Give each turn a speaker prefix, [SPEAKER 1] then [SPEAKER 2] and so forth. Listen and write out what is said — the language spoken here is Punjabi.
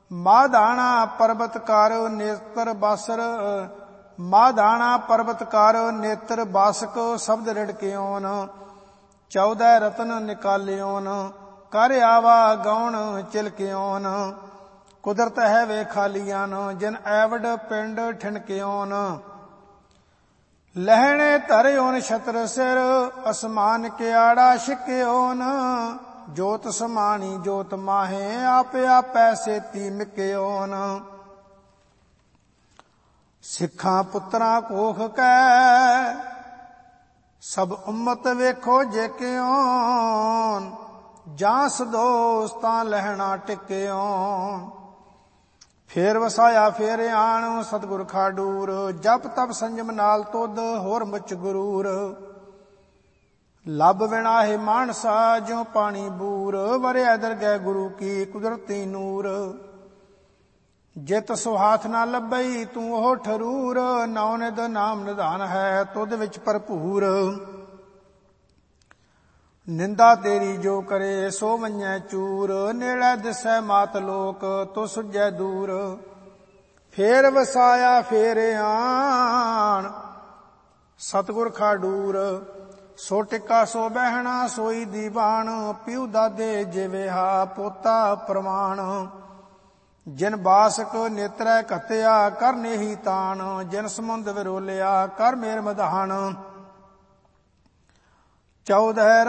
[SPEAKER 1] ਮਾਧਾਣਾ ਪਰਬਤਕਾਰ ਨੇਤਰ ਬਾਸਰ, ਮਾਧਾਣਾ ਪਰਬਤਕਾਰ ਨੇਤਰ ਬਾਸਕ ਸ਼ਬਦ ਰਿੜਕਿਓਨ, 14 ਰਤਨ ਨਿਕਾਲਿਓਨ, ਕਰ ਆਵਾ ਗੌਣ ਚਿਲਕਿਓਨ, ਕੁਦਰਤ ਹੈ ਵੇ ਖਾਲੀਆਨ, ਜਿਨ ਐਵਡ ਪਿੰਡ ਠਿਣਕਿਓਨ, ਲਹਿਣੇ ਧਰਿਓਨ ਛਤਰ ਸਿਰ, ਅਸਮਾਨ ਕਿਆੜਾ ਛਿਕਿਓਨ, ਜੋਤ ਸਮਾਣੀ ਜੋਤ ਮਾਹੇ, ਆਪੇ ਆਪੈ ਸੇਤੀ ਮਿਕਿਓਨ, ਸਿੱਖਾਂ ਪੁੱਤਰਾਂ ਕੋਖ ਕੈ, ਸਭ ਉਮਤ ਵੇਖੋ ਜੇ ਕਿਓਨ, ਜਾਂ ਸਦੋਸਤਾਂ ਲਹਿਣਾ ਟਿਕਿਓਨ, ਫੇਰ ਵਸਾਇਆ ਫੇਰ ਆਣ ਸਤਿਗੁਰ ਖਾਡੂਰ, ਜਪ ਤਪ ਸੰਜਮ ਨਾਲ ਤੁਧ ਹੋਰ ਮੁਚ ਗੁਰੂਰ, ਲੱਭ ਵਿਣਾਹੇ ਮਾਨਸਾ ਜਿਉ ਪਾਣੀ ਬੂਰ, ਵਰਿਆ ਦਰਗਹਿ ਗੁਰੂ ਕੀ ਕੁਦਰਤੀ ਨੂਰ, ਜਿਤ ਸੁਹਾਥ ਨਾ ਲੱਭਈ ਤੂੰ ਉਹ ਠਰੂਰ, ਨੌ ਨਿਧ ਨਾਮ ਨਿਧਾਨ ਹੈ ਤੁਧ ਵਿੱਚ ਭਰਪੂਰ, ਨਿੰਦਾ ਤੇਰੀ ਜੋ ਕਰੇ ਸੋ ਮੰਨੈ ਚੂਰ, ਨੇੜੇ ਦਿਸੈ ਮਾਤ ਲੋਕ ਤੋ ਸੁਝੈ ਦੂਰ, ਫੇਰ ਵਸਾਇਆ ਫੇਰ ਆਣ ਸਤਿਗੁਰ ਖਾਡੂਰ, ਸੋ ਟਿੱਕਾ ਸੋ ਬਹਿਣਾ ਸੋਈ ਦੀਵਾਨ, ਪਿਉ ਦਾਦੇ ਜਿਵੇਹਾ ਪੋਤਾ ਪ੍ਰਮਾਣ, ਜਿਨ ਬਾਸਕ ਨੇਤਰੈ ਘਤਿਆ ਕਰ ਨੇਹੀ ਤਾਣ, ਜਿਨ ਸਮੁੰਦ ਵਿਰੋਲਿਆ ਕਰ ਮੇਰ ਮਧਾਨ, 14